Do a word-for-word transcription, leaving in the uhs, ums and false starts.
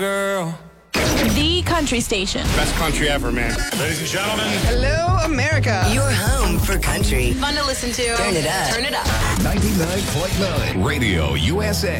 Girl. The country station. Best country ever, man. Ladies and gentlemen. Hello, America. Your home for country. Fun to listen to. Turn it up. Turn it up. ninety-nine point nine Radio U S A.